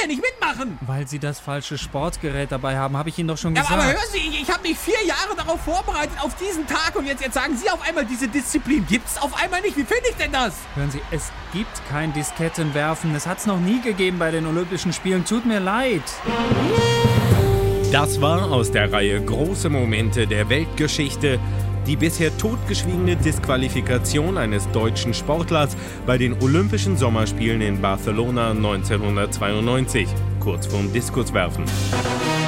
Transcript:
nicht mitmachen? Weil Sie das falsche Sportgerät dabei haben, habe ich Ihnen doch schon Ja, gesagt. aber hören Sie, ich habe mich 4 Jahre darauf vorbereitet, auf diesen Tag. Und jetzt sagen Sie auf einmal, diese Disziplin gibt's auf einmal nicht. Wie finde ich denn das? Hören Sie, es gibt kein Diskettenwerfen. Das hat's noch nie gegeben bei den Olympischen Spielen. Tut mir leid. Das war aus der Reihe Große Momente der Weltgeschichte die bisher totgeschwiegene Disqualifikation eines deutschen Sportlers bei den Olympischen Sommerspielen in Barcelona 1992, kurz vorm Diskuswerfen.